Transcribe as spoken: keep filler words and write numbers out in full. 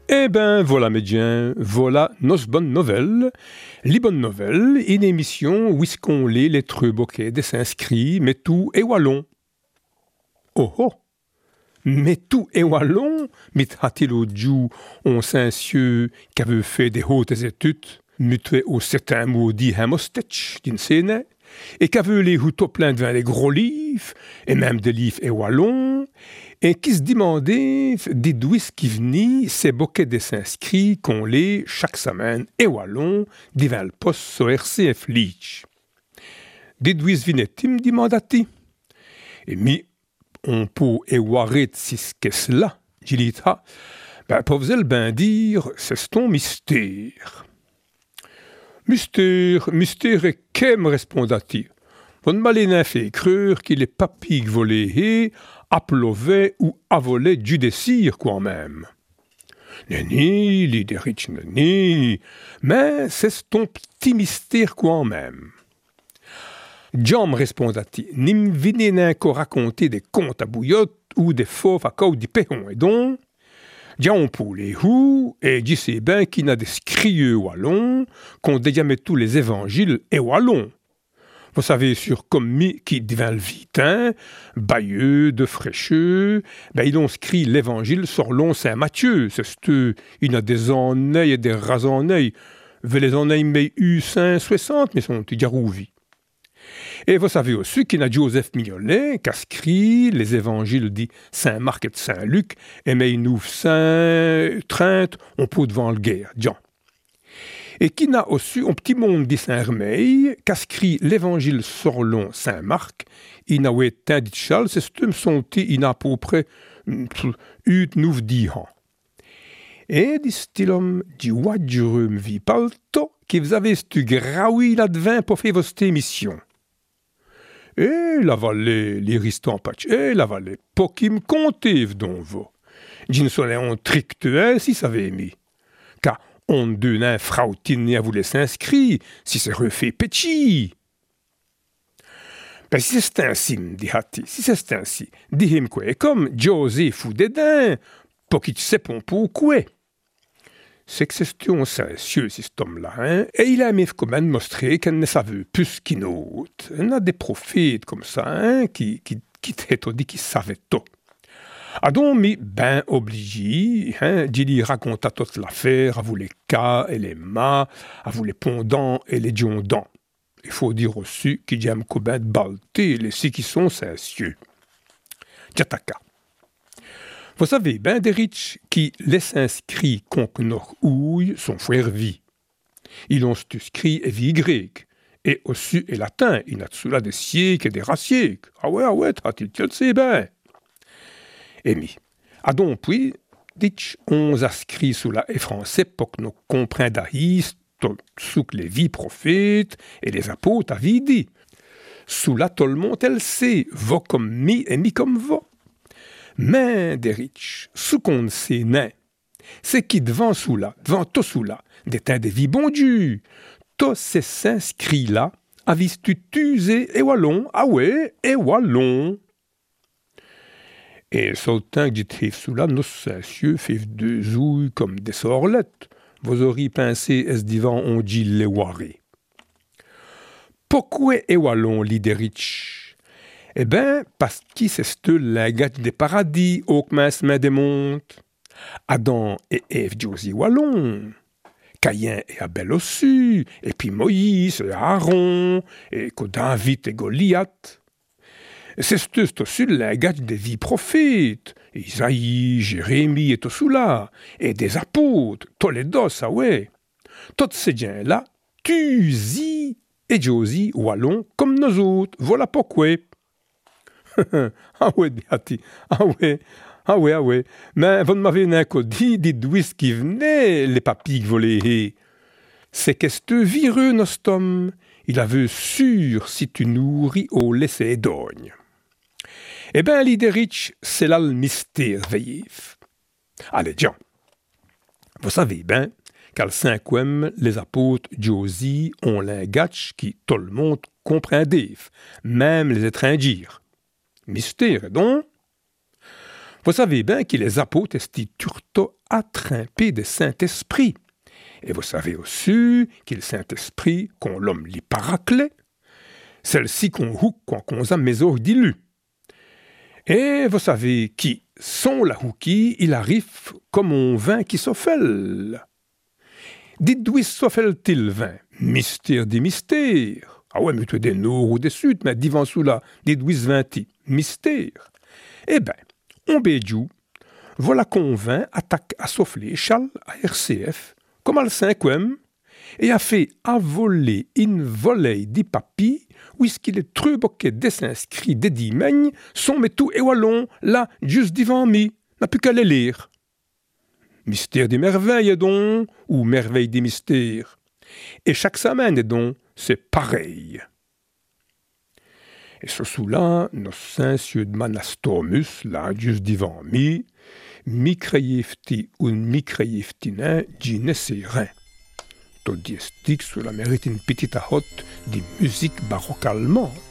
Eh ben voilà médiens, voilà nos bonnes nouvelles. Les bonnes nouvelles, une émission où est-ce qu'on lit les trucs des s'inscrits, mais tout est wallon. Oh oh, mais tout est wallon, mais a-t-il au dieu, on s'incieux qui avait fait des hautes études, mutué au certain maudit Hamostech d'une scène, et qui avait les houtos plein de vin des gros livres, et même des livres et wallons, et qui se demandait d'où est-ce qui venait ces bouquets de s'inscrits qu'on lit chaque semaine et wallon devant le poste sur R C F Leach. D'où est-ce venait-il, me demanda-t-il. Et mi, on peut évoirer si ce qu'est là, j'ai dit, ah, ben, pour vous ben dire, c'est ton mystère. Mystère, mystère et qu'aime, répondit-il. Von malin fait creur qu'il est papy volé applové ou avolé du désir quand même. Nenni, Liderich, nenni, mais c'est ton petit mystère quand même. John répondit-il, n'im venez n'encore raconter des contes à bouillotte ou des fauves à cause du péhon et donc, Dion pour les hous, et dit c'est ben qu'il n'a des scrieux wallons, qu'on déjame tous les évangiles et wallons. Vous savez, sur comme mi qui devint le vitin, bailleux, de fraîcheux, ben ils ont écrit l'évangile sur long Saint-Matthieu. C'est ce il a des enneilles et des rasenneilles. Ve les enneilles mais eu cinq soixante, mais sont déjà rouvis. Et vous savez aussi qu'il y a Joseph Mignolet qui a écrit les évangiles dit Saint-Marc et de Saint-Luc, et mais il nous Saint-Trente, on peut devant le guerre, Jean. Et qui n'a aussi un petit monde dit Saint-Hermeil, qui a écrit l'évangile sur long Saint-Marc, il n'a oué teint dit Charles, c'est ce son il n'a à peu près eu nous dix ans. Et dit l'homme du wadjurum vi palto, qui vous avez stu graoui là de vin pour faire votre émission. Et la vallée, les ristants patch, et la vallée, pour qui me comptez, donc vous. J'ne soleil on trictuel si ça avait mis. Car on donne un frautine à vous laisser inscrit, si c'est refait petit. Ben si c'est ainsi, me dit Hattie, si c'est ainsi, dis-moi quoi, comme Joseph ou Dédain, pour qui tu sais pour quoi. C'est que c'est un sincère, cet homme-là, hein? Et il a aimé comme même montrer qu'elle ne savait plus qu'une autre. Il y a des prophètes comme ça, hein, qui, qui, qui t'ont dit qu'ils savaient tout. Ah donc, mais ben obligé, hein, d'y lui raconter toute l'affaire, à vous les cas et les mâts, à vous les pendants et les diondants. Il faut dire aussi qu'il y a un cobain de balté, les six qui sont sincères. Tchataka. Vous savez, ben des riches qui laissent inscrits contre leur ouille sont frères vie. Ils ont inscrit et vie grec, et aussi et latin, il y a cela des siècles et des racièques. Ah ouais, ah ouais, t'as-tu le sais ben. Et mi, ah donc puis, ditch, on inscrit sous la et français pour que nous comprendaïs sous que les vies prophètes et les apôtres avaient dit. Sous la tout le monde, elle sait, va comme mi et mi comme va. Mais des riches, sous qu'on sait nain, c'est qui devant sous là, devant tout sous là, d'éteint des vies bon Dieu. Tous ces s'inscrits là, avis tu usé et wallon, ah ouais, et wallon. Et sautant que j'étais sous là, nos cieux fait deux ouilles comme des sorlettes. Vous auriez pensé, est-ce divan on dit les warés. Pourquoi et wallon, lit des riches? Eh ben, parce que c'est ce langage des paradis au commencement des mondes. Adam et Ève Josie Wallon, Caïn et Abel aussi, et puis Moïse et Aaron, et que David et Goliath. C'est ce aussi le langage des vies prophètes, Isaïe, Jérémie et tout cela, et des apôtres, tous les dos, ça ouais. Tous ces gens-là, Tuzi et Josie Wallon comme nous autres, voilà pourquoi. Ah ouais, Beati, ah ouais, ah ouais, ah ouais. Mais vous m'avez n'importe dit, dit d'où est-ce qui venait les papilles volées. C'est qu'est-ce que vireux nostum, il avait sûr si tu nourris au laisser d'ogne. Eh ben, Liderich, c'est là le mystère veillif. Allez, Jean, vous savez ben, qu'à le cinquième, les apôtres Josie ont l'ingach qui tout le monde comprendait, même les étrangers. Mystère, donc. Vous savez bien que les apôtres étaient turto attrimpés de Saint-Esprit. Et vous savez aussi qu'il Saint-Esprit, qu'on l'homme li paraclet, celle-ci qu'on houk quand qu'on a mesor dilu. Et vous savez qui sont la houki, il arrive comme on vin qui s'offel. Dites d'où s'offel-t-il vin? Mystère des mystères. Ah ouais, mais tu es des nord ou des sud, mais divan sous là, dites d'où vingt-ti? Mystère. Eh ben, on bédjou, voilà qu'on vint attaque à souffler Charles à R C F, comme à le cinquième, et a fait avoler une volée de papiers, où ce qu'il est truboqué des inscrits des dimègnes, sont mais tout et wallon, là, juste devant mi, n'a plus qu'à les lire. Mystère des merveilles, donc, ou merveille des mystères. Et chaque semaine, donc, c'est pareil. Et ce sous-là, nos saint-cieux de Manastomus, là, juste devant mi, mi crayefti ou mi crayeftiné, dîne serein. Tout diestique sur la mérite une petite hotte de musique baroque allemande.